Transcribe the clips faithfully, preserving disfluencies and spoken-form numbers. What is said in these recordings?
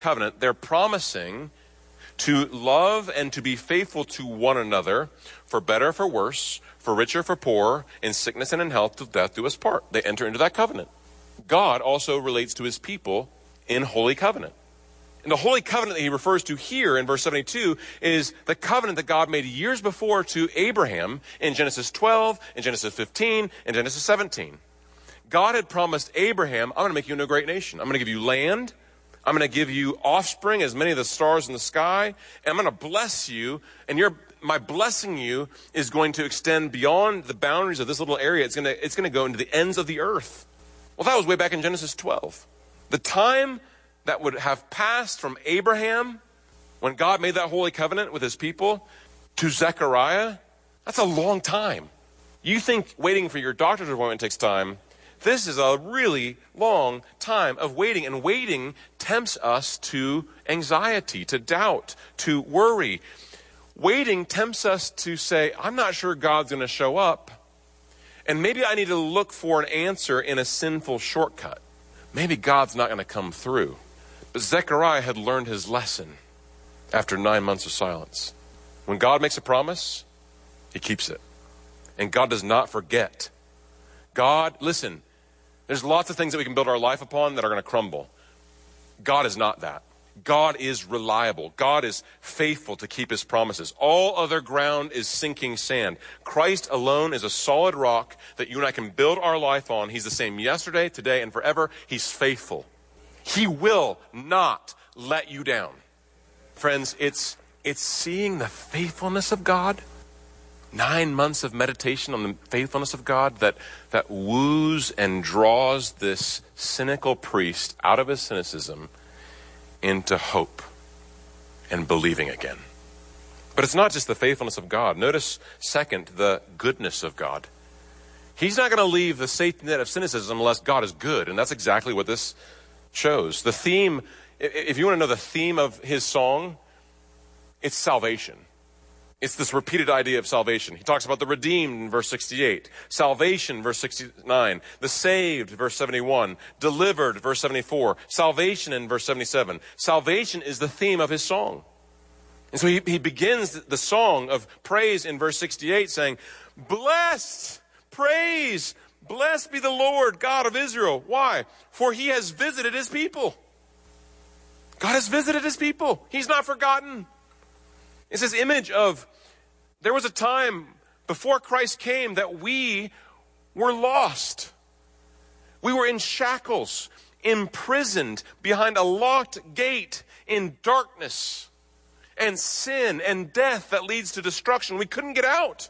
covenant, they're promising to love and to be faithful to one another for better, for worse, for richer, for poorer, in sickness and in health, till death do us part. They enter into that covenant. God also relates to his people in holy covenant. And the holy covenant that he refers to here in verse seventy-two is the covenant that God made years before to Abraham in Genesis twelve, in Genesis fifteen, in Genesis seventeen. God had promised Abraham, I'm going to make you into a great nation. I'm going to give you land. I'm going to give you offspring, as many of the stars in the sky, and I'm going to bless you, and your my blessing you is going to extend beyond the boundaries of this little area. It's going to, it's going to go into the ends of the earth. Well, that was way back in Genesis twelve. The time that would have passed from Abraham, when God made that holy covenant with his people, to Zechariah, that's a long time. You think waiting for your doctor's appointment takes time. This is a really long time of waiting, and waiting tempts us to anxiety, to doubt, to worry. Waiting tempts us to say, I'm not sure God's going to show up, and maybe I need to look for an answer in a sinful shortcut. Maybe God's not going to come through. But Zechariah had learned his lesson after nine months of silence. When God makes a promise, he keeps it. And God does not forget. God, listen, there's lots of things that we can build our life upon that are going to crumble. God is not that. God is reliable. God is faithful to keep his promises. All other ground is sinking sand. Christ alone is a solid rock that you and I can build our life on. He's the same yesterday, today, and forever. He's faithful. He will not let you down. Friends, it's, it's seeing the faithfulness of God. Nine months of meditation on the faithfulness of God that, that woos and draws this cynical priest out of his cynicism into hope and believing again. But it's not just the faithfulness of God. Notice, second, the goodness of God. He's not going to leave the safety net of cynicism unless God is good, and that's exactly what this shows. The theme, if you want to know the theme of his song, it's salvation. It's this repeated idea of salvation. He talks about the redeemed in verse sixty-eight, salvation, verse sixty-nine, the saved, verse seventy-one, delivered, verse seventy-four, salvation in verse seventy-seven. Salvation is the theme of his song. And so he, he begins the song of praise in verse sixty-eight saying, blessed, praise, blessed be the Lord God of Israel. Why? For he has visited his people. God has visited his people. He's not forgotten. It's this image of, there was a time before Christ came that we were lost. We were in shackles, imprisoned behind a locked gate in darkness and sin and death that leads to destruction. We couldn't get out.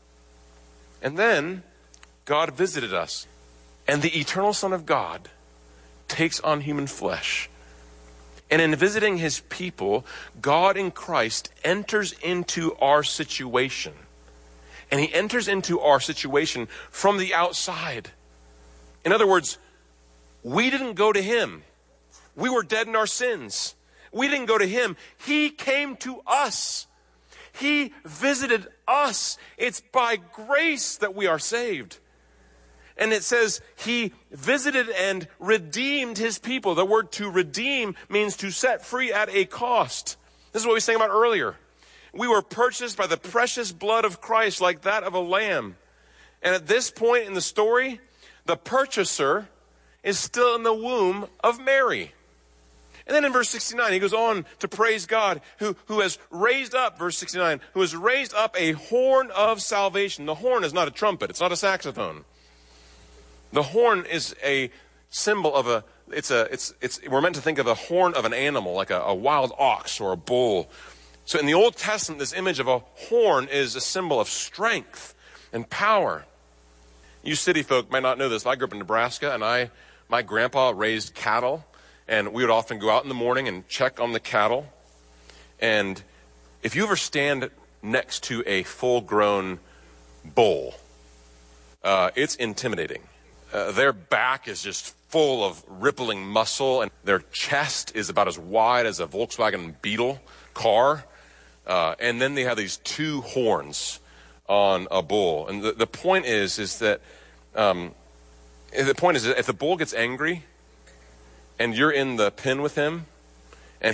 And then God visited us, and the eternal Son of God takes on human flesh. And in visiting his people, God in Christ enters into our situation. And he enters into our situation from the outside. In other words, we didn't go to him. We were dead in our sins. We didn't go to him. He came to us. He visited us. It's by grace that we are saved. And it says he visited and redeemed his people. The word to redeem means to set free at a cost. This is what we were saying about earlier. We were purchased by the precious blood of Christ like that of a lamb. And at this point in the story, the purchaser is still in the womb of Mary. And then in verse sixty-nine, he goes on to praise God who, who has raised up, verse sixty-nine, who has raised up a horn of salvation. The horn is not a trumpet. It's not a saxophone. The horn is a symbol of a, it's a, it's, it's, we're meant to think of a horn of an animal, like a, a wild ox or a bull. So in the Old Testament, this image of a horn is a symbol of strength and power. You city folk might not know this. I grew up in Nebraska, and I, my grandpa raised cattle, and we would often go out in the morning and check on the cattle. And if you ever stand next to a full-grown bull, uh, it's intimidating. Uh, their back is just full of rippling muscle, and their chest is about as wide as a Volkswagen Beetle car. Uh, and then they have these two horns on a bull. And the, the point is, is that, um, the point is that if the bull gets angry and you're in the pen with him,